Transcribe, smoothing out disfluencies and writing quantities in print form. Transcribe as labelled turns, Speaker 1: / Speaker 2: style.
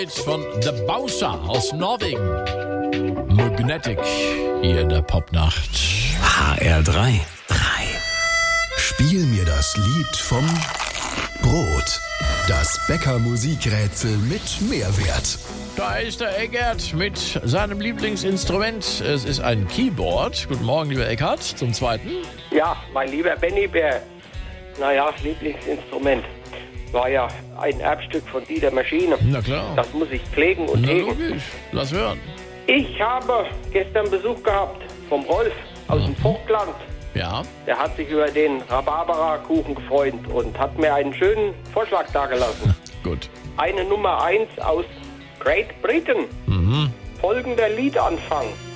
Speaker 1: Von The Bowser aus Norwegen. Magnetic hier in der Popnacht.
Speaker 2: HR3. Spiel mir das Lied vom Brot. Das Bäcker-Musikrätsel mit Mehrwert.
Speaker 1: Da ist der Eckert mit seinem Lieblingsinstrument. Es ist ein Keyboard. Guten Morgen, lieber Eckert, zum Zweiten.
Speaker 3: Ja, mein lieber Benny Bär. Naja, Lieblingsinstrument. War ja ein Erbstück von Dieter Maschine.
Speaker 1: Na klar.
Speaker 3: Das muss ich pflegen und
Speaker 1: Na
Speaker 3: hegen.
Speaker 1: logisch, lass hören.
Speaker 3: Ich habe gestern Besuch gehabt vom Rolf aus dem Vogtland.
Speaker 1: Ja,
Speaker 3: Der hat sich über den Rhabarbera-Kuchen gefreut und hat mir einen schönen Vorschlag dargelassen.
Speaker 1: gut.
Speaker 3: Eine Nummer 1 aus Great Britain. Folgender Liedanfang.